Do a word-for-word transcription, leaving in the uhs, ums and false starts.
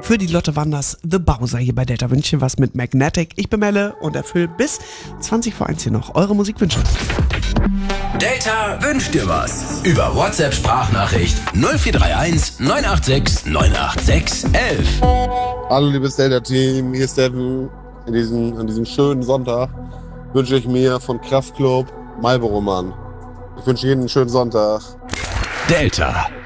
für die Lotte Wanders The Bowser hier bei Delta Wünsche was mit Magnetic. Ich bin Melle und erfülle bis zwanzig vor eins hier noch eure Musikwünsche. Delta wünscht dir was. Über WhatsApp-Sprachnachricht null vier drei eins neun acht sechs neun acht sechs elf. Hallo liebes Delta-Team, hier ist Steffen. In diesem, an diesem schönen Sonntag wünsche ich mir von Kraftklub Marlboro Mann. Ich wünsche Ihnen einen schönen Sonntag. Delta.